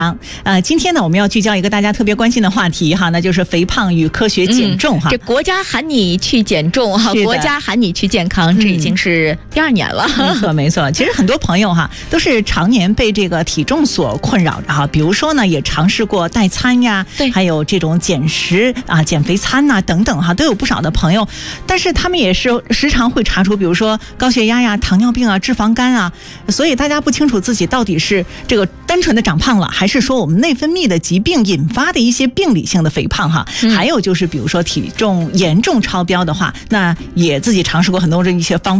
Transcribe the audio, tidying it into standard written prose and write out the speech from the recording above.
今天呢，我们要聚焦一个大家特别关心的话题哈，那就是肥胖与科学减重哈。 这国家喊你去减重哈，国家喊你去健康，这已经是第2年了。 没错没错，其实很多朋友哈都是常年被这个体重所困扰着哈，比如说呢，也尝试过代餐呀， 对， 还有这种减食啊、减肥餐呐等等哈，都有不少的朋友，但是他们也是时常会查出，比如说高血压呀、糖尿病啊、脂肪肝啊，所以大家不清楚自己到底是这个单纯的长胖了，还是说我们内分泌的疾病引发的一些病理性的肥胖哈。还有就是比如说体重严重超标的话，那也自己尝试过很多这一些方法。